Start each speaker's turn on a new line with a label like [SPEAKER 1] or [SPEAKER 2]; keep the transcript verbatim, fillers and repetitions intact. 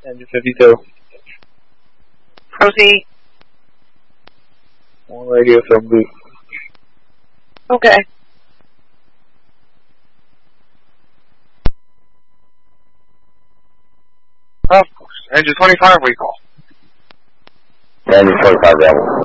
[SPEAKER 1] Engine fifty-two.
[SPEAKER 2] Proceed.
[SPEAKER 1] One radio from boot.
[SPEAKER 2] Okay.
[SPEAKER 1] Of course. Engine twenty-five, recall.
[SPEAKER 3] Engine twenty-five, rebel.